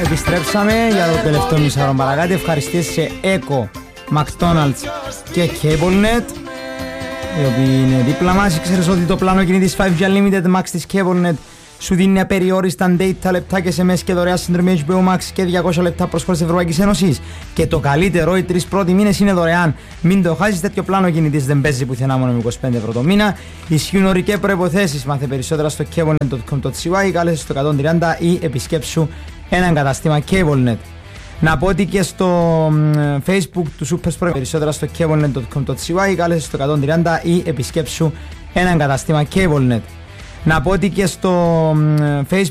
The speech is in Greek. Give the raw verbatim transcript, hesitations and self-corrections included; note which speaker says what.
Speaker 1: Επιστρέψαμε για το τελευταίο μισάρο παρακάτω. Ευχαριστήσεις σε Echo, McDonald's και CableNet, οι οποίοι είναι δίπλα μας. Ξέρεις ότι το πλάνο κινητής φάιβ τζι Unlimited Max της CableNet σου δίνει απεριόριστα data, λεπτά και ες εμ ες και δωρεά συνδρομή έιτς μπι ο Max και διακόσια λεπτά προσφορές Ευρωπαϊκής Ένωσης. Και το καλύτερο, οι τρεις πρώτοι μήνες είναι δωρεάν. Μην το χάσεις, τέτοιο πλάνο κινητής δεν παίζει πουθενά, μόνο με είκοσι πέντε ευρώ το μήνα. Ισχύουν ορικές προϋποθέσεις. Μάθε περισσότερα στο cablenet τελεία com τελεία σι γουάι, κάλεσε στο εκατόν τριάντα ή επισκέψου έναν κατάστημα CableNet. Να πω ότι και στο Facebook του Supersport περισσότερα στο cablenet τελεία com τελεία σι γουάι, κάλεσε στο εκατόν τριάντα ή επισκέψου έναν κατάστημα CableNet. Να πω ότι και στο Facebook